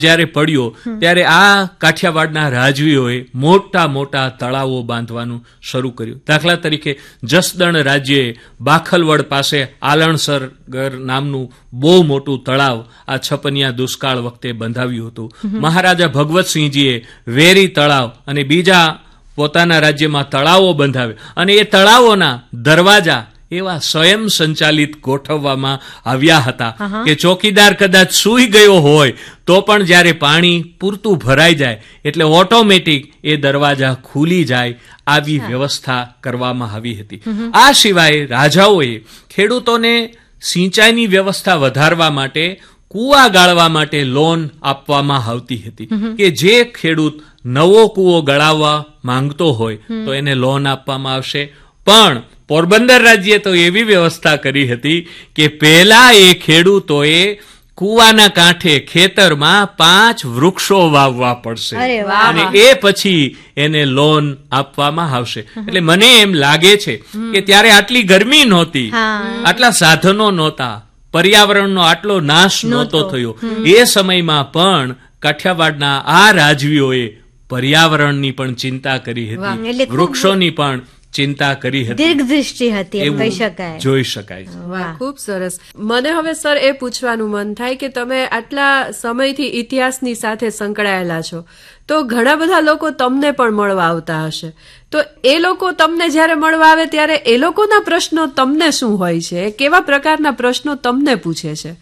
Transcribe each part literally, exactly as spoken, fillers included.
જયારે પડ્યો ત્યારે આ કાઠિયાવાડના રાજવીઓએ મોટા મોટા તળાવો બાંધવાનું શરૂ કર્યું. દાખલા તરીકે જસદણ રાજ્યએ બાખલવડ પાસે આલણસરગર નામનું બહુ મોટું તળાવ આ છપનિયા દુષ્કાળ વખતે બંધાવ્યું હતું. મહારાજા ભગવતસિંહજીએ વેરી તળાવ અને બીજા પોતાના રાજ્યમાં તળાવો બંધાવ્યા અને એ તળાવોના દરવાજા એવા સ્વયં સંચાલિત ગોઠવવામાં આવ્યા હતા કે ચોકીદાર કદાચ સૂઈ ગયો હોય તો પણ જ્યારે પાણી પૂરતું ભરાઈ જાય એટલે ઓટોમેટિક એ દરવાજા ખુલી જાય આવી વ્યવસ્થા કરવામાં આવી હતી. આ સિવાય રાજાઓએ ખેડૂતોને સિંચાઈની વ્યવસ્થા વધારવા માટે કૂવા ગાળવા માટે લોન આપવામાં આવતી હતી કે જે ખેડૂત નવો કૂવો ગળાવવા માંગતો હોય તો એને લોન આપવામાં આવશે. પણ પોરબંદર રાજ્યે તો એવી વ્યવસ્થા કરી હતી કે પહેલા એ ખેડૂતોએ કૂવાના કાંઠે ખેતરમાં પાંચ વૃક્ષો વાવવા પડશે અને એ પછી એને લોન આપવામાં આવશે. એટલે મને એમ લાગે છે કે ત્યારે આટલી ગરમી નહોતી, આટલા સાધનો નહોતા, પર્યાવરણનો આટલો નાશ નહોતો થયો. એ સમયમાં પણ કાઠિયાવાડના આ રાજવીઓએ પર્યાવરણની પણ ચિંતા કરી હતી, વૃક્ષોની પણ ચિંતા કરી હતી, દીર્ઘદૃષ્ટિ હતી એમ કહી શકાય, જોઈ શકાય. વાહ, ખૂબ સરસ. મને હવે સર એ પૂછવાનું મન થાય કે તમે આટલા સમયથી ઇતિહાસની સાથે સંકળાયેલા છો તો ઘણા બધા લોકો તમને પણ મળવા આવતા હશે, તો એ લોકો તમને જયારે મળવા આવે ત્યારે એ લોકોના પ્રશ્નો તમને શું હોય છે? કેવા પ્રકારના પ્રશ્નો તમને પૂછે છે?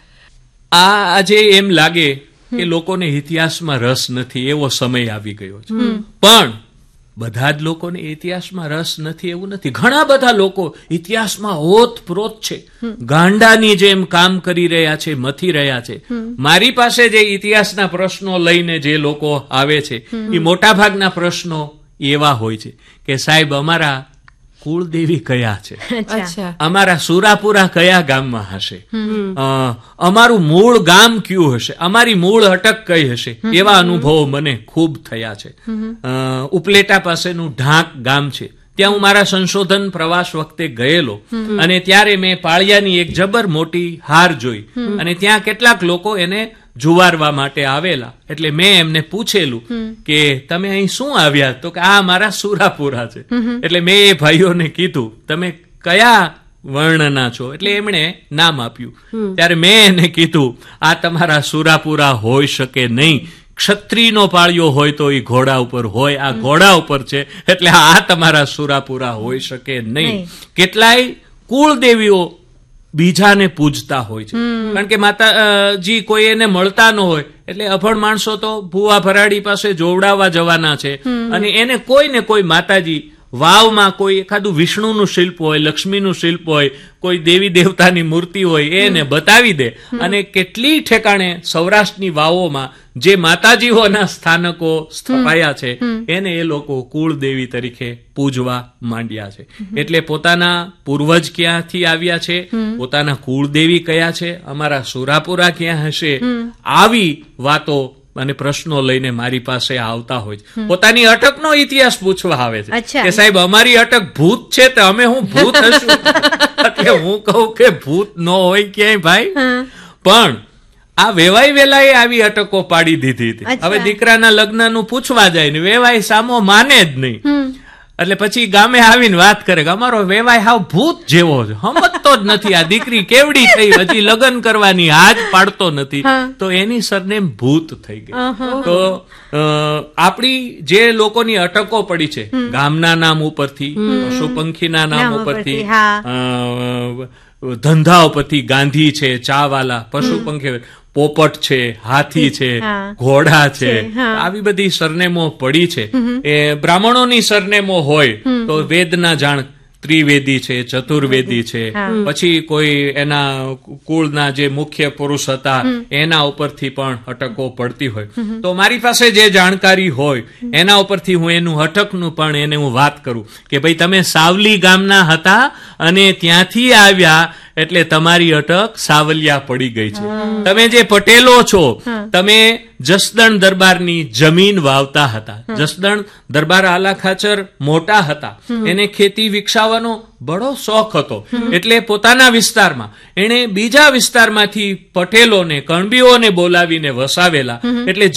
આ આજે એમ લાગે કે લોકોને ઇતિહાસમાં રસ નથી એવો સમય આવી ગયો છે, પણ બધા જ લોકોને ઇતિહાસમાં રસ નથી એવું નથી. ઘણા બધા લોકો ઇતિહાસમાં ઓતપ્રોત છે, ગાંડાની જેમ કામ કરી રહ્યા છે, મથી રહ્યા છે. મારી પાસે જે ઇતિહાસના પ્રશ્નો લઈને જે લોકો આવે છે એ મોટા ભાગના પ્રશ્નો એવા હોય છે કે સાહેબ અમારા કુળદેવી કયા છે, અમારા સુરાપુરા કયા ગામમાં હશે, અમારું મૂળ ગામ કયું હશે, અમારી મૂળ અટક કઈ હશે, એવા અનુભવો મને ખૂબ થયા છે. ઉપલેટા પાસેનું ઢાંક ગામ છે, ત્યાં હું મારા સંશોધન પ્રવાસ વખતે ગયેલો અને ત્યારે મેં પાળિયાની એક જબર મોટી હાર જોઈ અને ત્યાં કેટલાક લોકો એને જુવારવા માટે આવેલા. એટલે મેં એમને પૂછેલું કે તમે અહીં શું આવ્યા? તો કે આ મારા સુરાપુરા છે. એટલે મેં એ ભાઈઓને કીધું તમે કયા વર્ણના છો? એટલે એમણે નામ આપ્યું. ત્યારે મેં એને કીધું આ તમારા સુરાપુરા હોઈ શકે નહીં, ક્ષત્રિયનો પાળ્યો હોય તો એ ઘોડા ઉપર હોય, આ ઘોડા ઉપર છે એટલે આ તમારા સુરાપુરા હોઈ શકે નહીં. કેટલાય કુળદેવીઓ બીજાને પૂજતા હોય છે, કારણ કે માતાજી કોઈ એને મળતા ન હોય એટલે અભણ માણસો તો ભુવા ભરાડી પાસે જોવડાવવા જવાના છે અને એને કોઈ ને કોઈ માતાજી વાવમાં કોઈ એખાદું વિષ્ણુનું શિલ્પ હોય, લક્ષ્મીનું શિલ્પ હોય, કોઈ દેવી દેવતાની મૂર્તિ હોય એને બતાવી દે. અને કેટલી ઠેકાણે સૌરાષ્ટ્રની વાવોમાં જે માતાજીઓના સ્થાનકો સ્થપાયા છે એને એ લોકો કુળદેવી તરીકે પૂજવા માંડ્યા છે. એટલે પોતાના પૂર્વજ ક્યાંથી આવ્યા છે, પોતાના કુળદેવી કયા છે, અમારા સુરાપુરા ક્યાં હશે, આવી વાતો અને પ્રશ્નો લઈને મારી પાસે આવતા હોય છે. પોતાની અટકનો ઇતિહાસ પૂછવા આવે છે કે સાહેબ અમારી અટક ભૂત છે તો અમે હું ભૂત હશું? એટલે હું કહું કે ભૂત ન હોય ક્યાંય ભાઈ, પણ આ વેવાઈ વેલાએ આવી અટકો પાડી દીધી હતી. હવે દીકરાના લગ્નનું પૂછવા જાય ને વેવાઈ સામો માને જ નહીં, એટલે પછી ગામે આવીને વાત કરે કે અમારો વેવાય હાવ ભૂત જેવો છે, સમજતો જ નથી, આ દીકરી કેવડી થઈ હજી લગ્ન કરવાની હાજ પાડતો નથી, તો એની સરનેમ ભૂત થઈ ગઈ. તો આપણી જે લોકોની અટકો પડી છે ગામના નામ ઉપરથી, પશુ પંખીના નામ ઉપરથી, ધંધા ઉપરથી, ગાંધી છે, ચાવાલા, પશુ પંખી, પોપટ છે, હાથી છે, ઘોડા છે, આવી બધી સરનેમો પડી છે. એ બ્રાહ્મણોની સરનેમો હોય તો વેદના જાણ ત્રિવેદી છે, ચતુર્વેદી છે, પછી કોઈ એના કુળના જે મુખ્ય પુરુષ હતા એના ઉપરથી પણ અટકો પડતી હોય. તો મારી પાસે જે જાણકારી હોય એના ઉપરથી હું એનું અટકનું પણ એને હું વાત કરું કે ભાઈ તમે સાવલી ગામના હતા અને ત્યાંથી આવ્યા એટલે તમારી અટક સાવલિયા પડી ગઈ છે. તમે જે પટેલો છો, તમે જસદણ દરબારની જમીન વાવતા હતા. જસદણ દરબાર આલા ખાચર મોટા હતા, એને ખેતી વિકસાવવાનો બડો શોખ હતો. એટલે પોતાના વિસ્તારમાં એને બીજા વિસ્તારમાંથી પટેલોને, કણબીઓને બોલાવીને વસાવેલા. એટલે